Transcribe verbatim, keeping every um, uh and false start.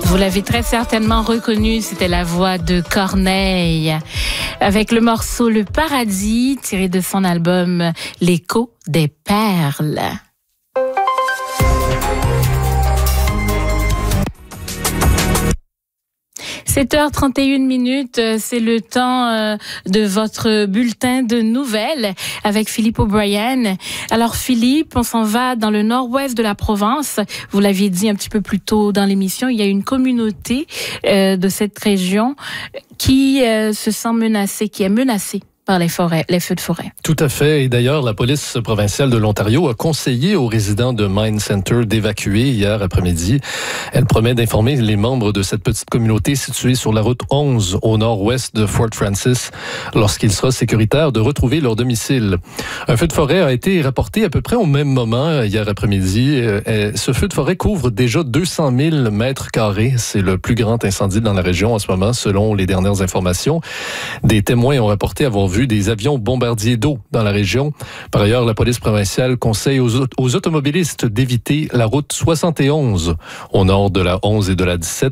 Vous l'avez très certainement reconnu, c'était la voix de Corneille avec le morceau Le Paradis tiré de son album L'écho des perles. sept heures trente et une minutes, c'est le temps de votre bulletin de nouvelles avec Philippe O'Brien. Alors Philippe, on s'en va dans le nord-ouest de la Provence. Vous l'aviez dit un petit peu plus tôt dans l'émission, il y a une communauté euh, de cette région qui euh, se sent menacée, qui est menacée par les forêts, les feux de forêt. Tout à fait. Et d'ailleurs, la police provinciale de l'Ontario a conseillé aux résidents de Mine Center d'évacuer hier après-midi. Elle promet d'informer les membres de cette petite communauté située sur la route onze au nord-ouest de Fort Francis lorsqu'il sera sécuritaire de retrouver leur domicile. Un feu de forêt a été rapporté à peu près au même moment hier après-midi. Ce feu de forêt couvre déjà deux cent mille mètres carrés. C'est le plus grand incendie dans la région en ce moment, selon les dernières informations. Des témoins ont rapporté avoir vu des avions bombardiers d'eau dans la région. Par ailleurs, la police provinciale conseille aux, aux automobilistes d'éviter la route soixante et onze au nord de la onze et de la dix-sept